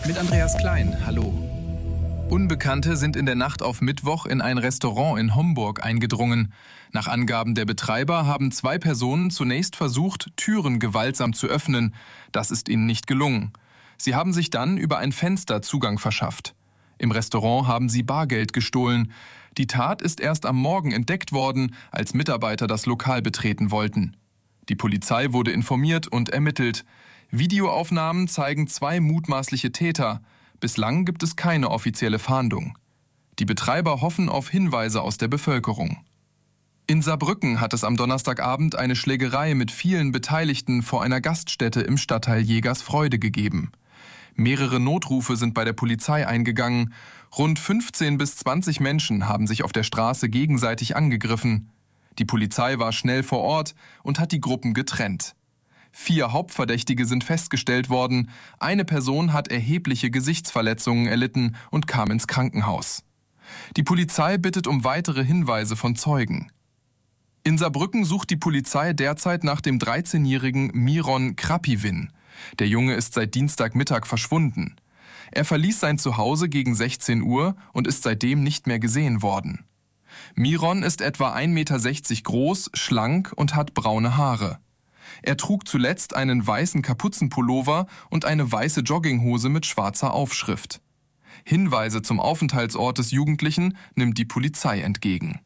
Mit Andreas Klein, hallo. Unbekannte sind in der Nacht auf Mittwoch in ein Restaurant in Homburg eingedrungen. Nach Angaben der Betreiber haben 2 Personen zunächst versucht, Türen gewaltsam zu öffnen. Das ist ihnen nicht gelungen. Sie haben sich dann über ein Fenster Zugang verschafft. Im Restaurant haben sie Bargeld gestohlen. Die Tat ist erst am Morgen entdeckt worden, als Mitarbeiter das Lokal betreten wollten. Die Polizei wurde informiert und ermittelt. Videoaufnahmen zeigen 2 mutmaßliche Täter. Bislang gibt es keine offizielle Fahndung. Die Betreiber hoffen auf Hinweise aus der Bevölkerung. In Saarbrücken hat es am Donnerstagabend eine Schlägerei mit vielen Beteiligten vor einer Gaststätte im Stadtteil Jägersfreude gegeben. Mehrere Notrufe sind bei der Polizei eingegangen. Rund 15 bis 20 Menschen haben sich auf der Straße gegenseitig angegriffen. Die Polizei war schnell vor Ort und hat die Gruppen getrennt. 4 Hauptverdächtige sind festgestellt worden. Eine Person hat erhebliche Gesichtsverletzungen erlitten und kam ins Krankenhaus. Die Polizei bittet um weitere Hinweise von Zeugen. In Saarbrücken sucht die Polizei derzeit nach dem 13-jährigen Miron Krapivin. Der Junge ist seit Dienstagmittag verschwunden. Er verließ sein Zuhause gegen 16 Uhr und ist seitdem nicht mehr gesehen worden. Miron ist etwa 1,60 Meter groß, schlank und hat braune Haare. Er trug zuletzt einen weißen Kapuzenpullover und eine weiße Jogginghose mit schwarzer Aufschrift. Hinweise zum Aufenthaltsort des Jugendlichen nimmt die Polizei entgegen.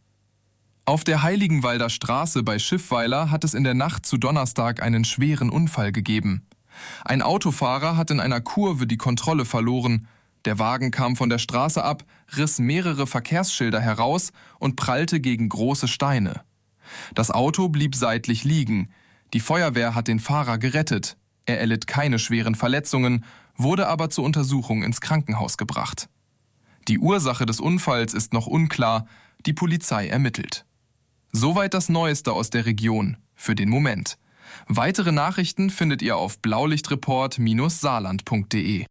Auf der Heiligenwalder Straße bei Schiffweiler hat es in der Nacht zu Donnerstag einen schweren Unfall gegeben. Ein Autofahrer hat in einer Kurve die Kontrolle verloren. Der Wagen kam von der Straße ab, riss mehrere Verkehrsschilder heraus und prallte gegen große Steine. Das Auto blieb seitlich liegen. Die Feuerwehr hat den Fahrer gerettet. Er erlitt keine schweren Verletzungen, wurde aber zur Untersuchung ins Krankenhaus gebracht. Die Ursache des Unfalls ist noch unklar. Die Polizei ermittelt. Soweit das Neueste aus der Region, für den Moment. Weitere Nachrichten findet ihr auf blaulichtreport-saarland.de.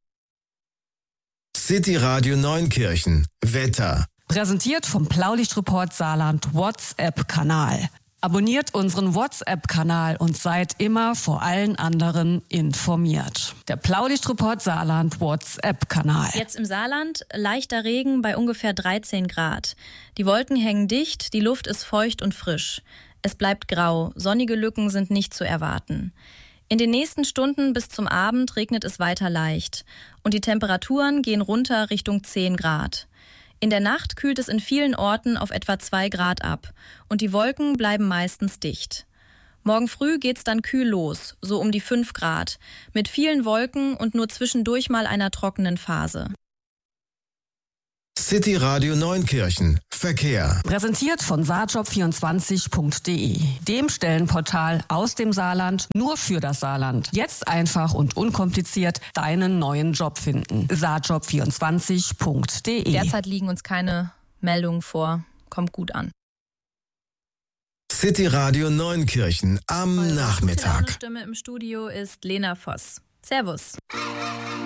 City Radio Neunkirchen. Wetter. Präsentiert vom Blaulichtreport Saarland WhatsApp-Kanal. Abonniert unseren WhatsApp-Kanal und seid immer vor allen anderen informiert. Der Blaulichtreport Saarland WhatsApp-Kanal. Jetzt im Saarland leichter Regen bei ungefähr 13 Grad. Die Wolken hängen dicht, die Luft ist feucht und frisch. Es bleibt grau, sonnige Lücken sind nicht zu erwarten. In den nächsten Stunden bis zum Abend regnet es weiter leicht. Und die Temperaturen gehen runter Richtung 10 Grad. In der Nacht kühlt es in vielen Orten auf etwa 2 Grad ab und die Wolken bleiben meistens dicht. Morgen früh geht's dann kühl los, so um die 5 Grad, mit vielen Wolken und nur zwischendurch mal einer trockenen Phase. City Radio Neunkirchen. Verkehr. Präsentiert von saarjob24.de, dem Stellenportal aus dem Saarland, nur für das Saarland. Jetzt einfach und unkompliziert deinen neuen Job finden. saarjob24.de. Derzeit liegen uns keine Meldungen vor. Kommt gut an. City Radio Neunkirchen am Nachmittag. Die Stimme im Studio ist Lena Voss. Servus.